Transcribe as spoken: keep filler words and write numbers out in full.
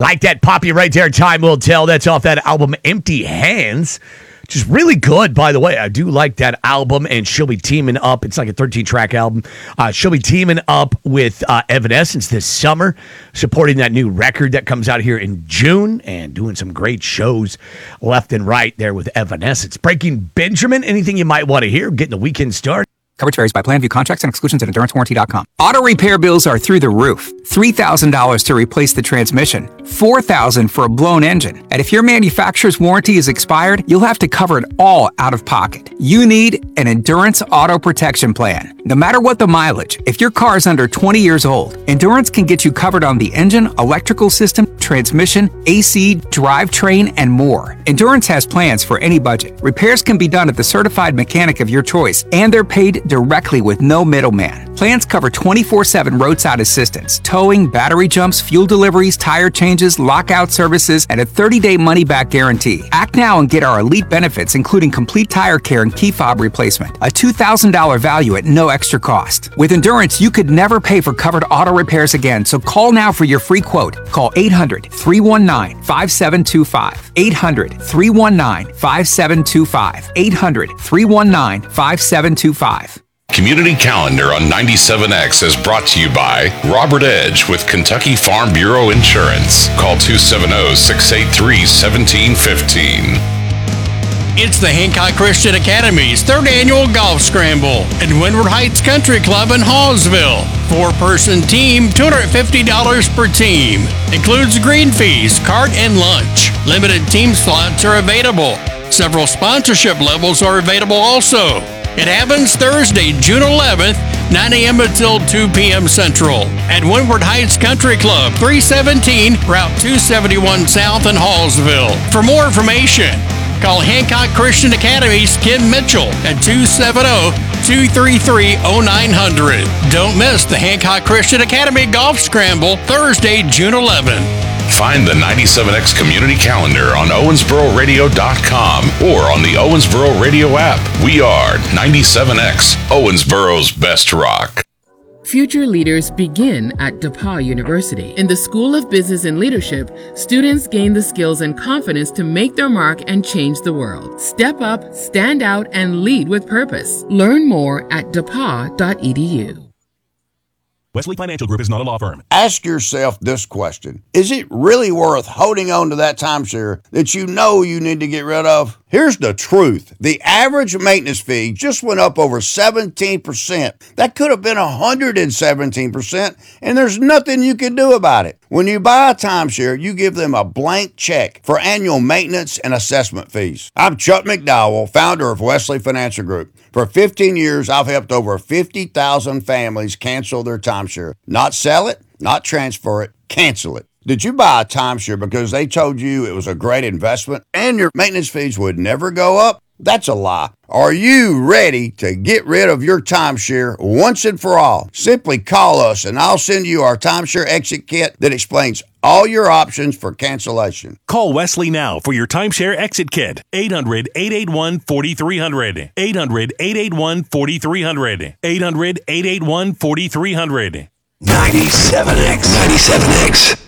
Like that poppy right there, Time Will Tell. That's off that album, Empty Hands. Which is really good, by the way. I do like that album, and she'll be teaming up. It's like a thirteen-track album. Uh, she'll be teaming up with uh, Evanescence this summer, supporting that new record that comes out here in June, and doing some great shows left and right there with Evanescence. Breaking Benjamin, anything you might want to hear, getting the weekend started. Coverage varies by plan. View contracts and exclusions at endurance warranty dot com. Auto repair bills are through the roof. three thousand dollars to replace the transmission. four thousand dollars for a blown engine. And if your manufacturer's warranty is expired, you'll have to cover it all out of pocket. You need an Endurance Auto Protection Plan. No matter what the mileage, if your car is under twenty years old, Endurance can get you covered on the engine, electrical system, transmission, A C, drivetrain, and more. Endurance has plans for any budget. Repairs can be done at the certified mechanic of your choice, and they're paid directly with no middleman. Plans cover twenty-four seven roadside assistance, towing, battery jumps, fuel deliveries, tire changes, lockout services, and a thirty-day money-back guarantee. Act now and get our elite benefits, including complete tire care and key fob replacement. A two thousand dollars value at no extra cost. With Endurance, you could never pay for covered auto repairs again, so call now for your free quote. Call eight hundred, three one nine, five seven two five. eight hundred, three one nine, five seven two five. eight hundred, three one nine, five seven two five. Community Calendar on ninety-seven X is brought to you by Robert Edge with Kentucky Farm Bureau Insurance. Call two seven zero, six eight three, one seven one five. It's the Hancock Christian Academy's third annual golf scramble at Windward Heights Country Club in Hallsville. Four-person team, two hundred fifty dollars per team. Includes green fees, cart, and lunch. Limited team slots are available. Several sponsorship levels are available also. It happens Thursday, June eleventh, nine a.m. until two p.m. Central at Windward Heights Country Club, three seventeen Route two seventy-one South in Hallsville. For more information, call Hancock Christian Academy's Ken Mitchell at two seven zero, two three three, zero nine zero zero. Don't miss the Hancock Christian Academy Golf Scramble, Thursday, June eleventh. Find the ninety-seven X Community Calendar on Owensboro Radio dot com or on the Owensboro Radio app. We are ninety-seven X, Owensboro's best rock. Future leaders begin at DePauw University. In the School of Business and Leadership, students gain the skills and confidence to make their mark and change the world. Step up, stand out, and lead with purpose. Learn more at D E P A W dot E D U. Wesley Financial Group is not a law firm. Ask yourself this question. Is it really worth holding on to that timeshare that you know you need to get rid of? Here's the truth. The average maintenance fee just went up over seventeen percent. That could have been one hundred seventeen percent, and there's nothing you can do about it. When you buy a timeshare, you give them a blank check for annual maintenance and assessment fees. I'm Chuck McDowell, founder of Wesley Financial Group. For fifteen years, I've helped over fifty thousand families cancel their timeshare. Not sell it, not transfer it, cancel it. Did you buy a timeshare because they told you it was a great investment and your maintenance fees would never go up? That's a lie. Are you ready to get rid of your timeshare once and for all? Simply call us and I'll send you our timeshare exit kit that explains all your options for cancellation. Call Wesley now for your timeshare exit kit. eight hundred, eight eight one, four three zero zero. eight hundred, eight eight one, four three zero zero. eight hundred, eight eight one, four three zero zero. ninety-seven X. ninety-seven X.